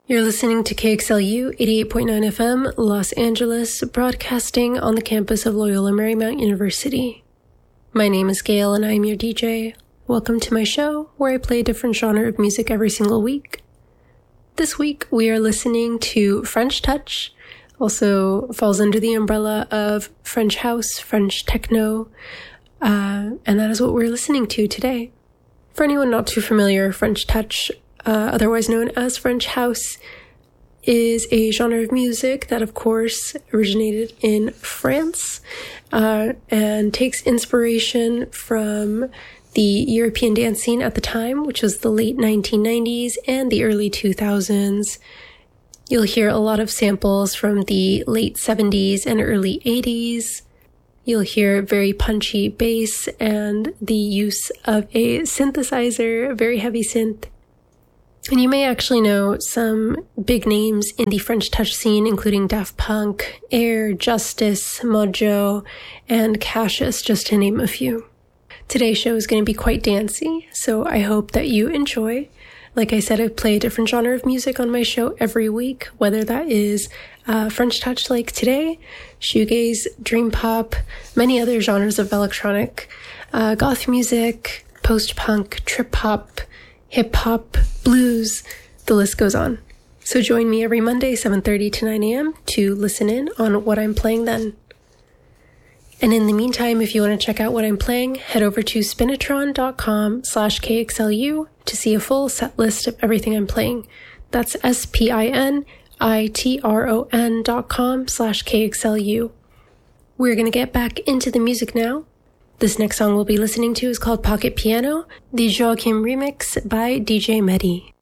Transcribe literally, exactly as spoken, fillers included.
You're listening to K X L U eighty-eight point nine F M, Los Angeles, broadcasting on the campus of Loyola Marymount University. My name is Gail and I am your D J. Welcome to my show, where I play a different genre of music every single week. This week, we are listening to French Touch, also falls under the umbrella of French House, French Techno, uh, and that is what we're listening to today. For anyone not too familiar, French Touch, Uh, otherwise known as French House, is a genre of music that, of course, originated in France uh, and takes inspiration from the European dance scene at the time, which was the late nineteen nineties and the early two thousands. You'll hear a lot of samples from the late seventies and early eighties. You'll hear very punchy bass and the use of a synthesizer, a very heavy synth. And you may actually know some big names in the French Touch scene, including Daft Punk, Air, Justice, Mojo, and Cassius, just to name a few. Today's show is going to be quite dancey, so I hope that you enjoy. Like I said, I play a different genre of music on my show every week, whether that is uh, French Touch like today, shoegaze, dream pop, many other genres of electronic, uh, goth music, post-punk, trip-hop, hip-hop, blues, the list goes on. So join me every Monday, seven thirty to nine a.m. to listen in on what I'm playing then. And in the meantime, if you want to check out what I'm playing, head over to spinitron.com slash KXLU to see a full set list of everything I'm playing. That's S-P-I-N-I-T-R-O-N dot com slash KXLU. We're going to get back into the music now. This next song we'll be listening to is called Pocket Piano, the Joachim remix by D J Mehdi.